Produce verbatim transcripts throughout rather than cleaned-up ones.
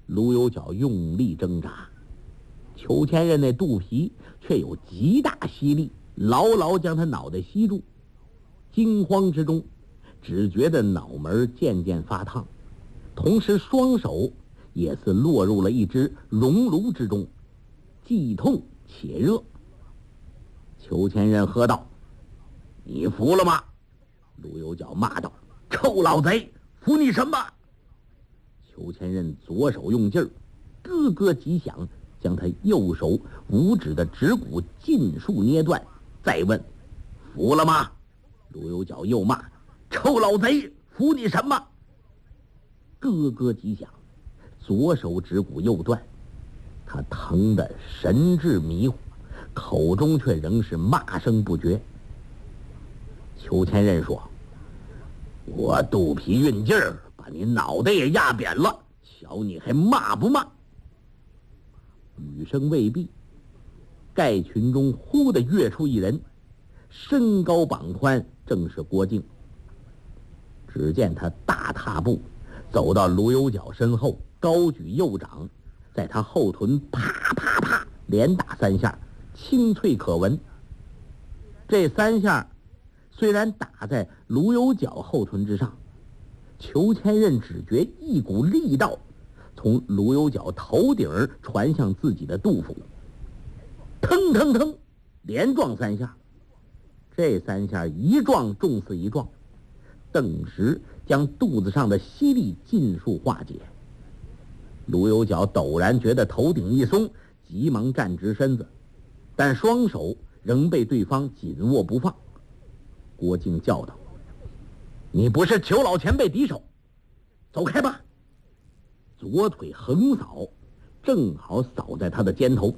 卢有角用力挣扎，裘千仞那肚皮却有极大吸力，牢牢将他脑袋吸住。惊慌之中，只觉得脑门渐渐发烫，同时双手也是落入了一只熔炉之中，既痛且热。裘千仞喝道：“你服了吗？”卢有角骂道：“臭老贼，服你什么？”裘千仞左手用劲儿，咯咯几响，将他右手五指的指骨尽数捏断。再问：“服了吗？”卢有角又骂：“臭老贼，服你什么？”咯咯几响，左手指骨又断，他疼得神志迷糊，口中却仍是骂声不绝。裘千仞说：“我肚皮运劲儿，把你脑袋也压扁了，瞧你还骂不骂？”语声未毕，盖群中忽地跃出一人，身高膀宽，正是郭靖。只见他大踏步走到卢有角身后，高举右掌，在他后臀啪啪啪连打三下，清脆可闻。这三下虽然打在卢有角后臀之上，裘千仞只觉一股力道从卢有角头顶传向自己的肚腹，腾腾腾连撞三下。这三下一撞重似一撞，顿时将肚子上的吸力尽数化解。卢有角陡然觉得头顶一松，急忙站直身子，但双手仍被对方紧握不放。郭靖叫道：“你不是裘老前辈敌手，走开吧！”左腿横扫，正好扫在他的肩头。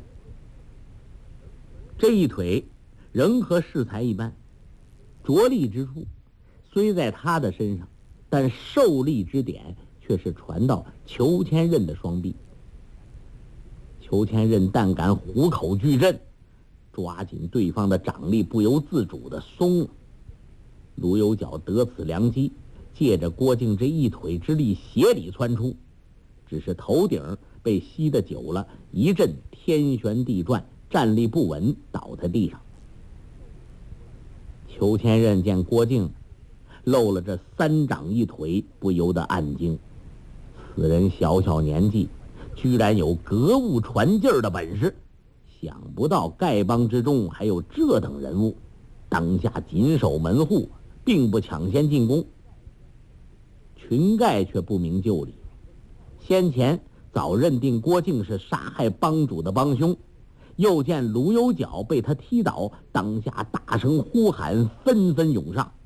这一腿仍和适才一般，着力之处虽在他的身上，但受力之点却是传到裘千仞的双臂。裘千仞但敢虎口巨震，抓紧对方的掌力，不由自主地松了。卢有角得此良机，借着郭靖这一腿之力斜里窜出，只是头顶被吸得久了，一阵天旋地转，站立不稳，倒在地上。裘千仞见郭靖露了这三掌一腿，不由得暗惊，此人小小年纪居然有格物传劲儿的本事，想不到丐帮之中还有这等人物。当下紧守门户，并不抢先进攻。群丐却不明就里，先前早认定郭靖是杀害帮主的帮凶，又见卢有角被他踢倒，当下大声呼喊，纷纷涌上。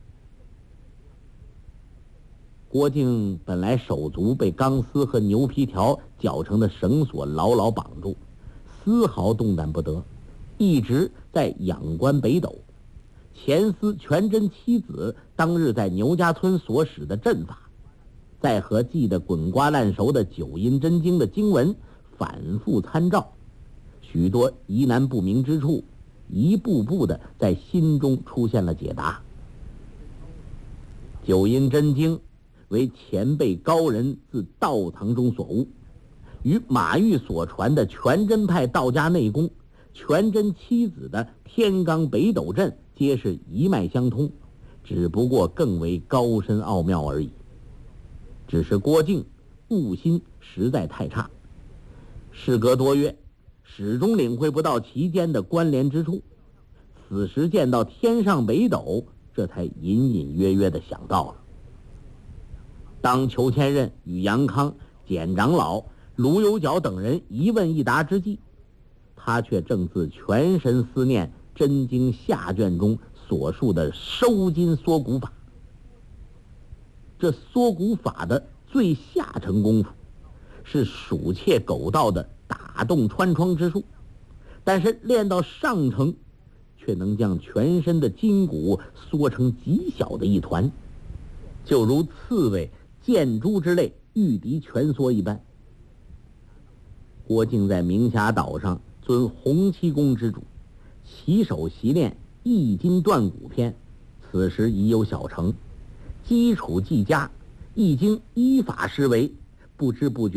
郭靖本来手足被钢丝和牛皮条绞成的绳索牢牢绑住，丝毫动弹不得，一直在仰观北斗，前思全真妻子当日在牛家村所使的阵法，再和记得滚瓜烂熟的九阴真经的经文反复参照，许多疑难不明之处一步步的在心中出现了解答。九阴真经为前辈高人自道堂中所悟，与马玉所传的全真派道家内功、全真妻子的天罡北斗阵皆是一脉相通，只不过更为高深奥妙而已。只是郭靖悟心实在太差，事隔多月，始终领会不到其间的关联之处。此时见到天上北斗，这才隐隐约约地想到了。当裘千仞与杨康、简长老、卢有角等人一问一答之际，他却正自全神思念真经下卷中所述的收筋缩骨法。这缩骨法的最下层功夫是鼠窃狗盗的打洞穿窗之术，但是练到上层却能将全身的筋骨缩成极小的一团，就如刺猬、箭猪之类御敌蜷缩一般。郭靖在明霞岛上尊洪七公之主，起手习练易筋断骨篇，此时已有小成，基础既佳，易经依法施为，不知不觉